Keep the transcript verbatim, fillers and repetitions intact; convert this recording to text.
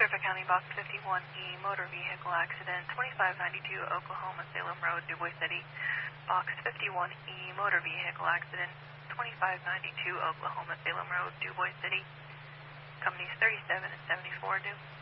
Griffith County, Box fifty-one E, motor vehicle accident, twenty-five ninety-two Oklahoma Salem Road, DuBois City. Box fifty-one E, motor vehicle accident, twenty-five ninety-two Oklahoma Salem Road, DuBois City. Companies thirty-seven and seventy-four due.